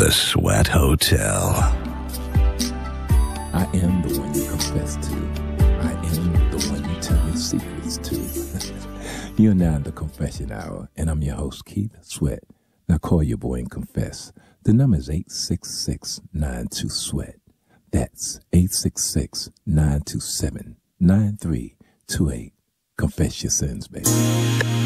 The Sweat Hotel. I am the one you confess to. I am the one you tell your secrets to. You're now in the confession hour, and I'm your host, Keith Sweat. Now call your boy and confess. The number is 866-92-SWEAT. That's 866-927-9328. Confess your sins, baby.